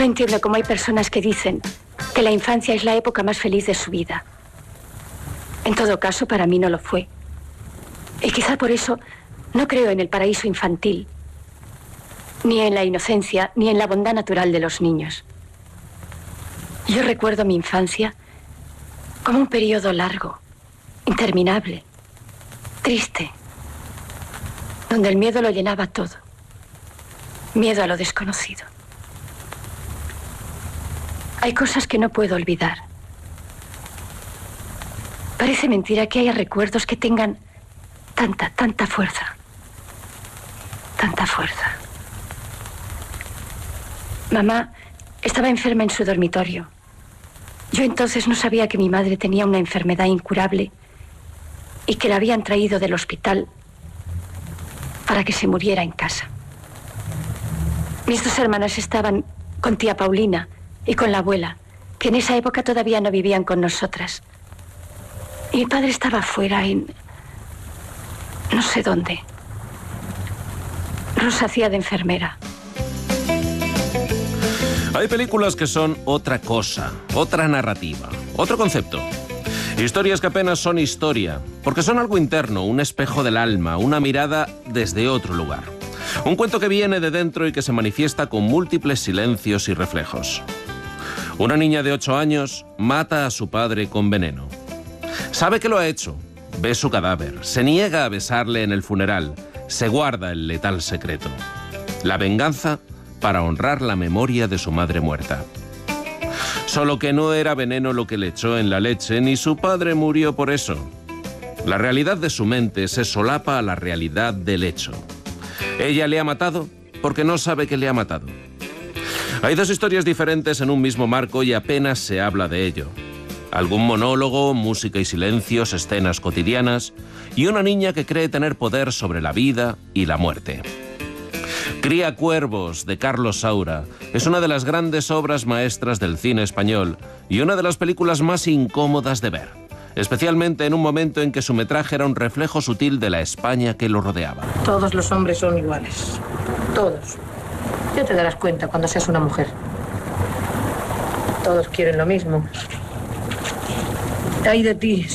No entiendo cómo hay personas que dicen que la infancia es la época más feliz de su vida. En todo caso, para mí no lo fue. Y quizá por eso no creo en el paraíso infantil, ni en la inocencia, ni en la bondad natural de los niños. Yo recuerdo mi infancia como un periodo largo, interminable, triste, donde el miedo lo llenaba todo. Miedo a lo desconocido. Hay cosas que no puedo olvidar. Parece mentira que haya recuerdos que tengan tanta fuerza. Tanta fuerza. Mamá estaba enferma en su dormitorio. Yo entonces no sabía que mi madre tenía una enfermedad incurable y que la habían traído del hospital para que se muriera en casa. Mis dos hermanas estaban con tía Paulina y con la abuela, que en esa época todavía no vivían con nosotras. Y mi padre estaba afuera en no sé dónde. Rosa hacía de enfermera. Hay películas que son otra cosa, otra narrativa, otro concepto. Historias que apenas son historia, porque son algo interno, un espejo del alma, una mirada desde otro lugar. Un cuento que viene de dentro y que se manifiesta con múltiples silencios y reflejos. Una niña de 8 años mata a su padre con veneno. Sabe que lo ha hecho, ve su cadáver, se niega a besarle en el funeral, se guarda el letal secreto. La venganza para honrar la memoria de su madre muerta. Solo que no era veneno lo que le echó en la leche, ni su padre murió por eso. La realidad de su mente se solapa a la realidad del hecho. Ella le ha matado porque no sabe que le ha matado. Hay dos historias diferentes en un mismo marco y apenas se habla de ello. Algún monólogo, música y silencios, escenas cotidianas y una niña que cree tener poder sobre la vida y la muerte. Cría cuervos, de Carlos Saura, es una de las grandes obras maestras del cine español y una de las películas más incómodas de ver, especialmente en un momento en que su metraje era un reflejo sutil de la España que lo rodeaba. Todos los hombres son iguales. Todos. Ya te darás cuenta cuando seas una mujer. Todos quieren lo mismo. Ay de ti